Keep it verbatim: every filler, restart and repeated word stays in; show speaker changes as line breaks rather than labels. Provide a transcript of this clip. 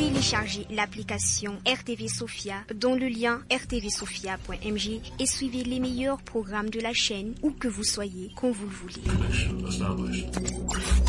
Téléchargez l'application R T V Sofia dans le lien r t v sofia point m j et suivez les meilleurs programmes de la chaîne où que vous soyez, quand vous le voulez.